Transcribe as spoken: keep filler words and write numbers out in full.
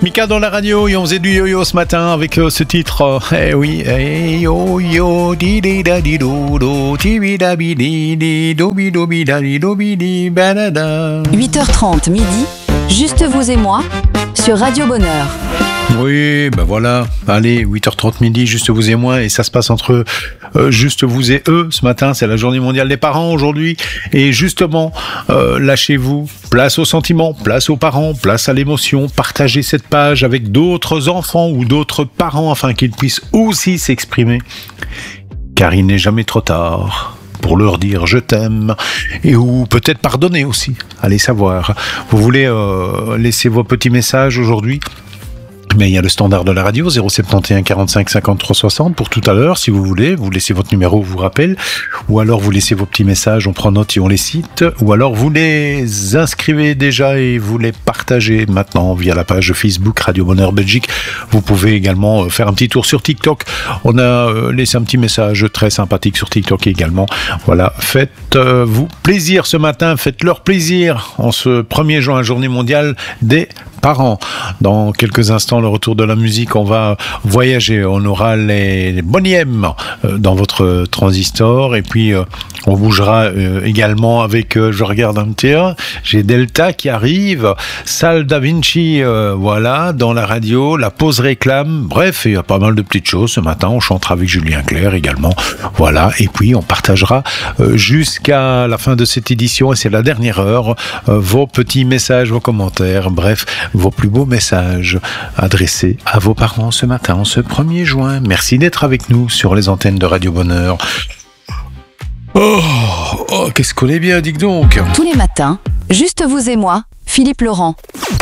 Mika dans la radio et on faisait du yo-yo ce matin avec euh, ce titre. Euh, eh oui, eh yo-yo, di di da di do do, ti bi da bi di di, do bi do bi da di do bi di, banada. huit heures trente midi, juste vous et moi, sur Radio Bonheur. Oui, ben voilà, allez, huit heures trente midi, juste vous et moi, et ça se passe entre euh, juste vous et eux. Ce matin, c'est la journée mondiale des parents aujourd'hui, et justement, euh, lâchez-vous, place aux sentiments, place aux parents, place à l'émotion, partagez cette page avec d'autres enfants ou d'autres parents afin qu'ils puissent aussi s'exprimer, car il n'est jamais trop tard pour leur dire je t'aime, et ou peut-être pardonner aussi, allez savoir. Vous voulez euh, laisser vos petits messages aujourd'hui ? Mais il y a le standard de la radio, zéro sept un quarante-cinq cinquante-trois soixante pour tout à l'heure, si vous voulez. Vous laissez votre numéro, vous rappelle. Ou alors vous laissez vos petits messages, on prend note et on les cite. Ou alors vous les inscrivez déjà et vous les partagez maintenant via la page Facebook Radio Bonheur Belgique. Vous pouvez également faire un petit tour sur TikTok. On a laissé un petit message très sympathique sur TikTok également. Voilà, faites-vous plaisir ce matin, faites-leur plaisir en ce premier juin, journée mondiale des parents. Dans quelques instants, le retour de la musique, on va voyager. On aura les Boniem dans votre transistor et puis euh, on bougera euh, également avec, euh, je regarde un petit peu, j'ai Delta qui arrive, Salle Da Vinci, euh, voilà, dans la radio, la pause réclame, bref, il y a pas mal de petites choses ce matin. On chantera avec Julien Clerc également, voilà, et puis on partagera euh, jusqu'à la fin de cette édition, et c'est la dernière heure, euh, vos petits messages, vos commentaires, bref, vos plus beaux messages adressés à vos parents ce matin, ce premier juin. Merci d'être avec nous sur les antennes de Radio Bonheur. Oh, oh qu'est-ce qu'on est bien, dis donc. Tous les matins, juste vous et moi, Philippe Laurent.